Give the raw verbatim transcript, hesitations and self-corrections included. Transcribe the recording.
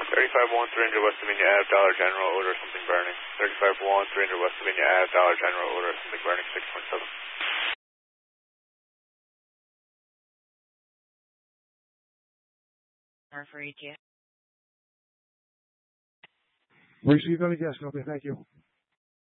thirty-five one, three hundred West Lavinia Ave, Dollar General, order something burning. thirty-five one, three hundred West Lavinia Ave, Dollar General, order something burning, six point seven. R for E T A. Received on the gas company, thank you.